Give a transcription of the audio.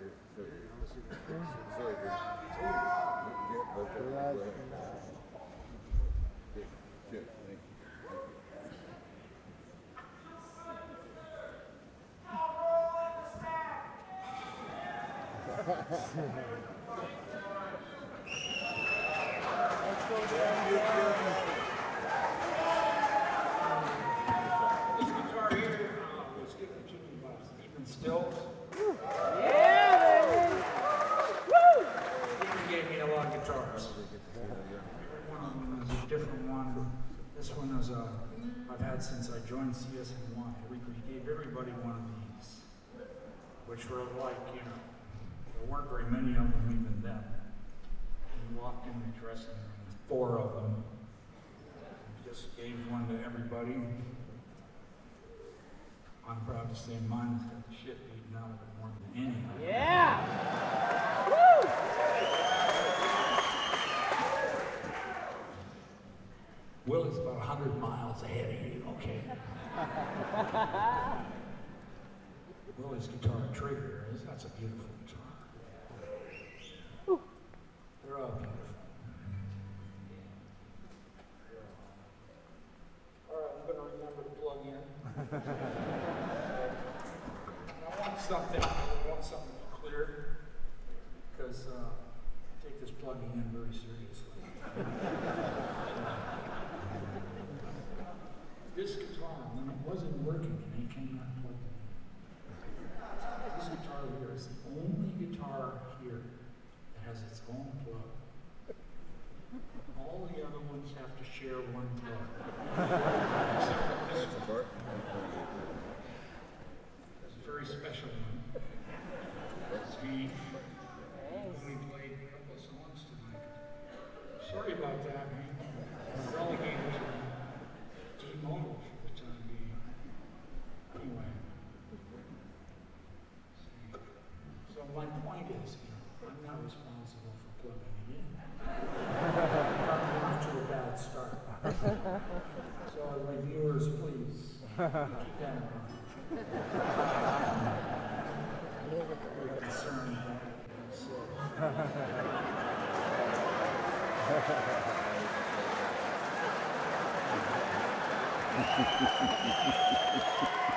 Stills. Yeah, baby. Woo! He gave me a lot of guitars. One of them is a different one. This one is I've had since I joined CSNY. He gave everybody one of these, which were like, there weren't very many of them even then. He walked in the dressing room with 4 of them. He just gave one to everybody. I'm proud to say mine's got the shit beaten out of it more than any of them. Yeah! Woo! Willie's about 100 miles ahead of you, okay? Willie's guitar trigger that's a beautiful guitar. Woo. They're all beautiful. All right, I'm going to remember to plug in. I want something clear, because I take this plugging in very seriously. This guitar, when it wasn't working, and they came out and plugged it in. This guitar here is the only guitar here that has its own plug. All the other ones have to share one plug. Except for this one. It's a very special one. Steve only played a couple of songs tonight. Sorry about that, man. Relegated to D-Mono for the time being. Anyway. So my point is, I'm not responsible for plugging it in. I'm off to a bad start. So my viewers, please, keep that in mind. Very concerned about what I said.